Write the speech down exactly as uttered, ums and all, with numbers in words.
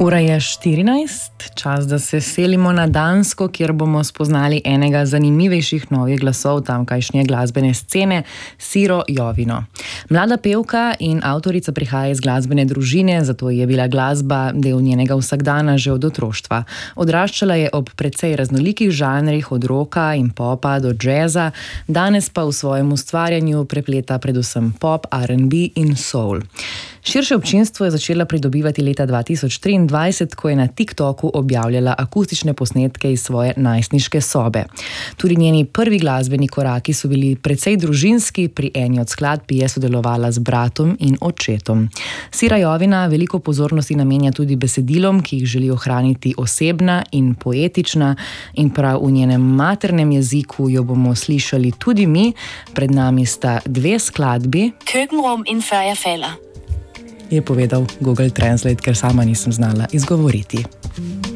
Ura je štirinajst, čas, da se selimo na Dansko, kjer bomo spoznali enega zanimivejših novih glasov tamkajšnje glasbene scene, Siro Jovino. Mlada pevka in avtorica prihaja iz glasbene družine, zato je bila glasba del njenega vsakdana že od otroštva. Odraščala je ob precej raznolikih žanrih, od roka in popa do džeza, danes pa v svojem ustvarjanju prepleta predvsem pop, R and B in soul. Širše občinstvo je začela pridobivati leta dva tisoč triindvajset, ko je na TikToku objavljala akustične posnetke iz svoje najstniške sobe. Tudi njeni prvi glasbeni koraki so bili precej družinski, pri eni od skladb je sodelovala z bratom in očetom. Sira Jovina veliko pozornosti namenja tudi besedilom, ki jih želi ohraniti osebna in poetična, in prav v njenem maternem jeziku jo bomo slišali tudi mi. Pred nami sta dve skladbi. Køkkenrum in før jeg falder. Je povedal Google Translate, ker sama nisem znala izgovoriti.